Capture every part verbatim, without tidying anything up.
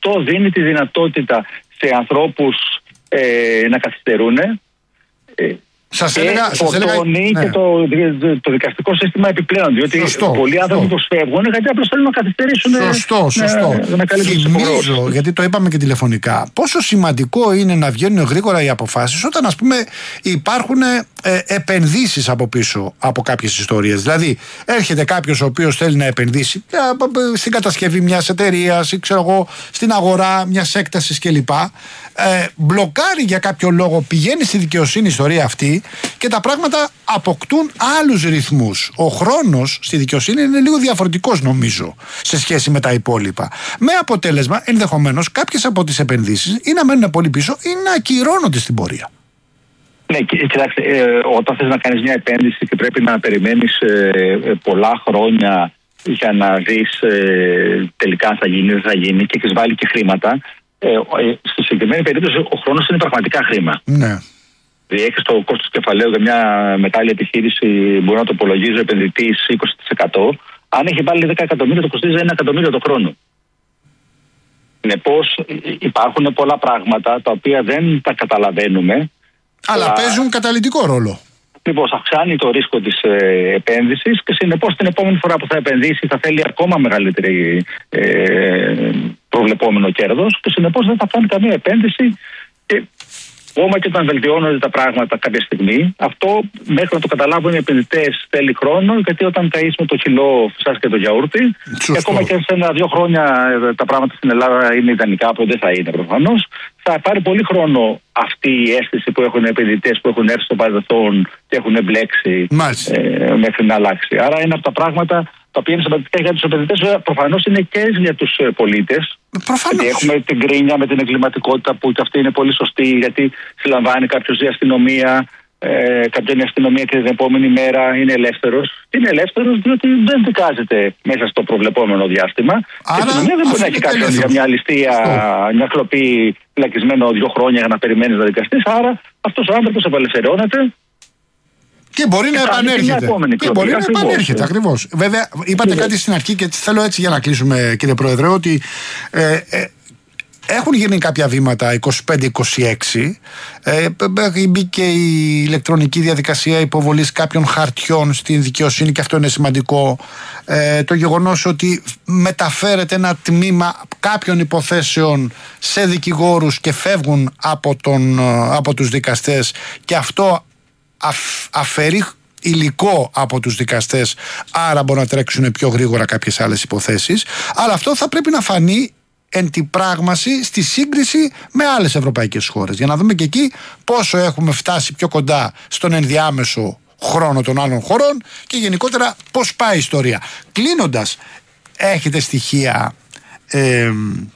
αυτό δίνει τη δυνατότητα σε ανθρώπους ε, να καθυστερούν. Ε, Σας και έλεγα, σας έλεγα, φορτώνει ναι. και το, το δικαστικό σύστημα επιπλέον. Διότι Σωστό, πολλοί άνθρωποι προσφεύγουν γιατί απλώς θέλουν να καθυστερήσουν. Σωστό, σωστό. Να, να Θυμίζω, γιατί το είπαμε και τηλεφωνικά, πόσο σημαντικό είναι να βγαίνουν γρήγορα οι αποφάσεις όταν, ας πούμε, υπάρχουν ε, επενδύσεις από πίσω από κάποιες ιστορίες. Δηλαδή, έρχεται κάποιος ο οποίος θέλει να επενδύσει ε, στην κατασκευή μιας εταιρείας ή ξέρω εγώ, στην αγορά μιας έκτασης κλπ. Ε, μπλοκάρει για κάποιο λόγο, πηγαίνει στη δικαιοσύνη η ιστορία αυτή και τα πράγματα αποκτούν άλλους ρυθμούς. Ο χρόνος στη δικαιοσύνη είναι λίγο διαφορετικός, νομίζω, σε σχέση με τα υπόλοιπα. Με αποτέλεσμα, ενδεχομένως, κάποιες από τις επενδύσεις ή να μένουν πολύ πίσω ή να ακυρώνονται στην πορεία. Ναι, κοιτάξτε, ε, όταν θες να κάνεις μια επένδυση και πρέπει να περιμένεις ε, ε, πολλά χρόνια για να δεις ε, τελικά αν θα γίνει ή δεν θα γίνει και έχεις βάλει και χρήματα, ε, ε, στη συγκεκριμένη περίπτωση ο χρόνος είναι πραγματικά χρήμα. Ναι. Δηλαδή έχεις το κόστος κεφαλαίου για μια μετάλλια επιχείρηση, μπορεί να το υπολογίζει ο επενδυτής είκοσι τοις εκατό. Αν έχει βάλει δέκα εκατομμύρια, το κοστίζει ένα εκατομμύριο το χρόνο. Συνεπώς υπάρχουν πολλά πράγματα τα οποία δεν τα καταλαβαίνουμε. Αλλά α... παίζουν καταλυτικό ρόλο. Ακριβώς, αυξάνει το ρίσκο της ε, επένδυσης και συνεπώς την επόμενη φορά που θα επενδύσει θα θέλει ακόμα μεγαλύτερη ε, προβλεπόμενο κέρδος και συνεπώς δεν θα κάνει καμία επένδυση. Και ακόμα και όταν βελτιώνονται τα πράγματα κάποια στιγμή, αυτό μέχρι να το καταλάβουν οι επενδυτές θέλει χρόνο, γιατί όταν καείς με το κιλό φυσάς και το γιαούρτι. Σωστό. Και ακόμα και σε ένα-δύο χρόνια τα πράγματα στην Ελλάδα είναι ιδανικά, που δεν θα είναι προφανώς. Θα πάρει πολύ χρόνο αυτή η αίσθηση που έχουν οι επενδυτές που έχουν έρθει στο παρελθόν και έχουν μπλέξει ε, μέχρι να αλλάξει. Άρα είναι από τα πράγματα τα οποία είναι σημαντικά για τους επενδυτές, βέβαια προφανώς είναι και για τους πολίτες. Προφανώς. Γιατί έχουμε την κρίνια με την εγκληματικότητα που και αυτή είναι πολύ σωστή, γιατί συλλαμβάνει κάποιος η αστυνομία, ε, κάποιον η αστυνομία και την επόμενη μέρα είναι ελεύθερος. Είναι ελεύθερος διότι δεν δικάζεται μέσα στο προβλεπόμενο διάστημα. Άρα, η αστυνομία δεν μπορεί να έχει κάποιον για μια ληστεία, μια κλοπή φυλακισμένο δύο χρόνια για να περιμένει να δικαστείς. Άρα αυτός ο άνθρωπος απελευθερώνεται. Και μπορεί και να επανέρχεται. Και μπορεί ακριβώς. να επανέρχεται, ακριβώς. Βέβαια, είπατε yeah. κάτι στην αρχή και θέλω έτσι για να κλείσουμε, κύριε Πρόεδρε, ότι ε, ε, έχουν γίνει κάποια βήματα είκοσι πέντε είκοσι έξι. Ε, μπήκε η ηλεκτρονική διαδικασία υποβολής κάποιων χαρτιών στην δικαιοσύνη και αυτό είναι σημαντικό. Ε, το γεγονός ότι μεταφέρεται ένα τμήμα κάποιων υποθέσεων σε δικηγόρους και φεύγουν από, τον, από τους δικαστές και αυτό αφαιρεί υλικό από τους δικαστές, άρα μπορούν να τρέξουν πιο γρήγορα κάποιες άλλες υποθέσεις, αλλά αυτό θα πρέπει να φανεί εν τη πράγμαση στη σύγκριση με άλλες ευρωπαϊκές χώρες, για να δούμε και εκεί πόσο έχουμε φτάσει πιο κοντά στον ενδιάμεσο χρόνο των άλλων χωρών και γενικότερα πώς πάει η ιστορία. Κλείνοντας, έχετε στοιχεία ε,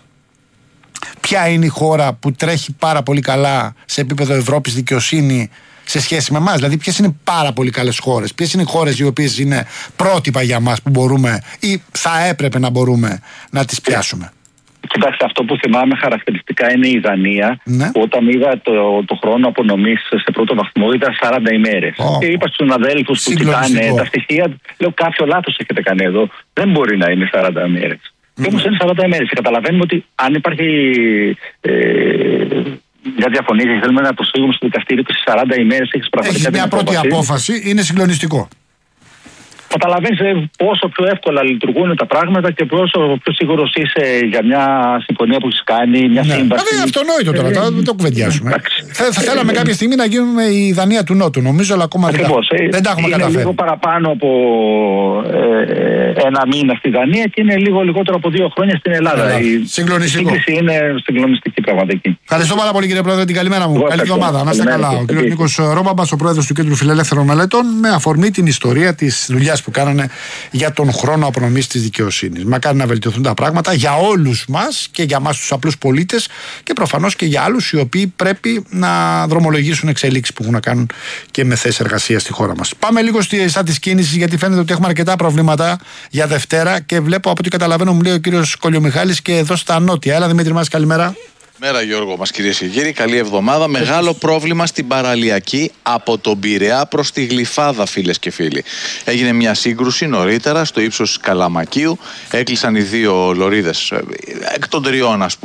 ποια είναι η χώρα που τρέχει πάρα πολύ καλά σε επίπεδο Ευρώπης δικαιοσύνη σε σχέση με εμάς? Δηλαδή, ποιες είναι πάρα πολύ καλές χώρες, ποιες είναι οι χώρες οι οποίες είναι πρότυπα για μας που μπορούμε ή θα έπρεπε να μπορούμε να τις πιάσουμε? Κοιτάξτε, αυτό που θυμάμαι χαρακτηριστικά είναι η Δανία, ναι. που όταν είδα το, το χρόνο απονομής σε πρώτο βαθμό ήταν σαράντα ημέρες. Oh. Και είπα στους αδέλφους που κοιτάνε τα στοιχεία, λέω κάποιο λάθος έχετε κάνει εδώ. Δεν μπορεί να είναι σαράντα ημέρες. Mm. Και όμως είναι σαράντα ημέρες. Και καταλαβαίνουμε ότι αν υπάρχει ε, μια διαφωνία και θέλουμε να προσφύγουμε στο δικαστήριο και σε σαράντα ημέρες έχεις πραγματικά. Έχεις μια πρώτη απόφαση, είναι συγκλονιστικό. Καταλαβαίνεις πόσο πιο εύκολα λειτουργούν τα πράγματα και πόσο πιο σίγουρος είσαι για μια συμφωνία που έχεις κάνει, μια ναι. σύμβαση. Δηλαδή αυτονόητο τώρα, ε, δεν το κουβεντιάσουμε. Θα, θα θέλαμε κάποια στιγμή να γίνουμε η Δανία του Νότου, νομίζω, αλλά ακόμα Ακριβώς, δεν, τα, δεν τα έχουμε είναι καταφέρει. Είναι λίγο παραπάνω από ε, ένα μήνα στη Δανία και είναι λίγο λιγότερο από δύο χρόνια στην Ελλάδα. Η σύγκριση είναι συγκλονιστική πραγματική. Ευχαριστώ πάρα πολύ, κύριε Πρόεδρε, την καλημέρα μου. Καλή εβδομάδα, να είστε καλά. Ο κύριος Νίκος Ρόμπαμπας, ο Πρόεδρος του Κέντρου Φιλελεύθερων Μελετών, με αφορμή την ιστορία της δουλειάς που κάνανε για τον χρόνο απονομής της δικαιοσύνης. Μακάρι να βελτιωθούν τα πράγματα για όλους μας και για μας τους απλούς πολίτες και προφανώς και για άλλους οι οποίοι πρέπει να δρομολογήσουν εξελίξεις που έχουν να κάνουν και με θέσεις εργασίας στη χώρα μας. Πάμε λίγο στη σαν της κίνησης, γιατί φαίνεται ότι έχουμε αρκετά προβλήματα για Δευτέρα και βλέπω από ό,τι καταλαβαίνω, μου λέει ο κύριος Κολιομιχάλης, και εδώ στα νότια. Έλα Δημήτρη μας, καλημέρα. Μέρα Γιώργο μας, κυρίες και κύριοι, καλή εβδομάδα. Μεγάλο πρόβλημα στην παραλιακή από τον Πειραιά προς τη Γλυφάδα, φίλες και φίλοι. Έγινε μια σύγκρουση νωρίτερα στο ύψος Καλαμακίου. Έκλεισαν οι δύο λωρίδες εκ των τριών, ας πούμε.